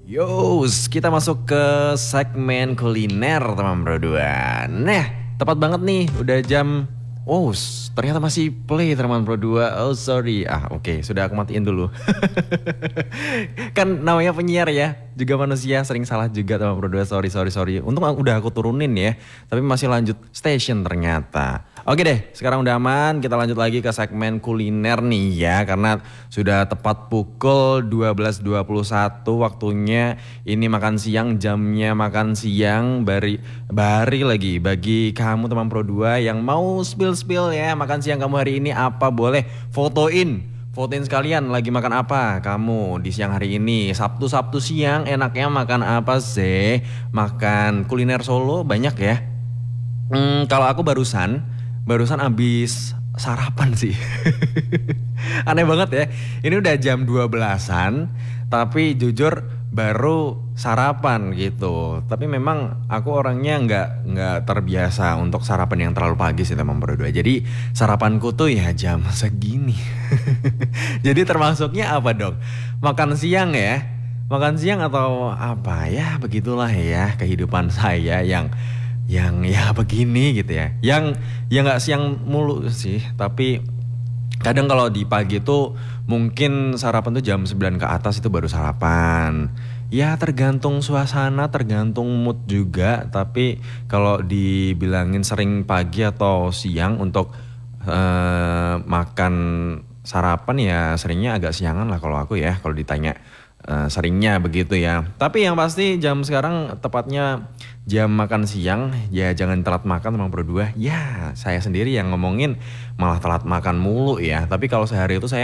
Yos, kita masuk ke segmen kuliner teman berdua. Nah, tepat banget nih, udah jam. Oh, ternyata masih play teman berdua. Oh sorry, oke, sudah aku matiin dulu. Kan namanya penyiar ya, juga manusia sering salah juga teman berdua. Sorry, sorry, sorry. Untung udah aku turunin ya, tapi masih lanjut station ternyata. Oke deh, sekarang udah aman, kita lanjut lagi ke segmen kuliner nih ya. Karena sudah tepat pukul 12.21 waktunya ini makan siang, jamnya makan siang. Bari lagi bagi kamu teman Pro 2 yang mau spill-spill ya. Makan siang kamu hari ini apa, boleh Fotoin sekalian lagi makan apa kamu di siang hari ini. Sabtu siang enaknya makan apa sih? Makan kuliner Solo banyak ya. Kalau aku barusan abis sarapan sih. Aneh banget ya. Ini udah jam 12-an, tapi jujur baru sarapan gitu. Tapi memang aku orangnya nggak terbiasa untuk sarapan yang terlalu pagi sih teman berdua. Jadi sarapanku tuh ya jam segini. Jadi termasuknya apa dong? Makan siang ya. Makan siang atau apa ya, begitulah ya kehidupan saya yang ya begini gitu ya. Yang ya nggak siang mulu sih, tapi kadang kalau di pagi tuh mungkin sarapan tuh jam 9 ke atas itu baru sarapan. Ya tergantung suasana, tergantung mood juga, tapi kalau dibilangin sering pagi atau siang untuk makan sarapan ya seringnya agak siangan lah kalau aku ya, kalau ditanya seringnya begitu ya. Tapi yang pasti jam sekarang tepatnya jam makan siang, ya jangan telat makan teman berdua. Ya saya sendiri yang ngomongin malah telat makan mulu ya. Tapi kalau sehari itu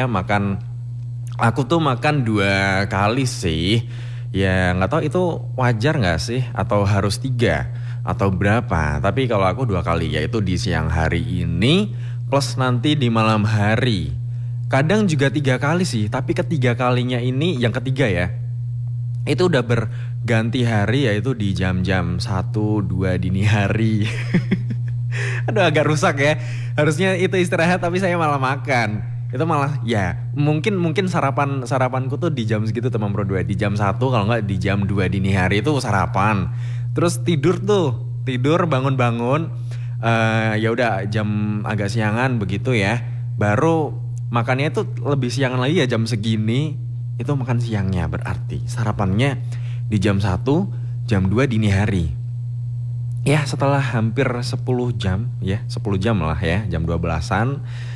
aku tuh makan 2 kali sih. Ya nggak tahu itu wajar nggak sih atau harus 3 atau berapa. Tapi kalau aku 2 kali, yaitu di siang hari ini plus nanti di malam hari. Kadang juga 3 kali sih, tapi ketiga kalinya ini yang ketiga ya. Itu udah berganti hari, yaitu di jam-jam 1, 2 dini hari. Aduh agak rusak ya. Harusnya itu istirahat tapi saya malah makan. Itu malah ya mungkin sarapanku tuh di jam segitu teman Pro 2. Di jam 1 kalau nggak di jam 2 dini hari itu sarapan. Terus tidur bangun-bangun. Ya udah jam agak siangan begitu ya. Baru makannya itu lebih siangan lagi ya, jam segini. Itu makan siangnya, berarti sarapannya di jam 1, jam 2 dini hari. Ya setelah hampir 10 jam ya, 10 jam lah ya, jam 12-an.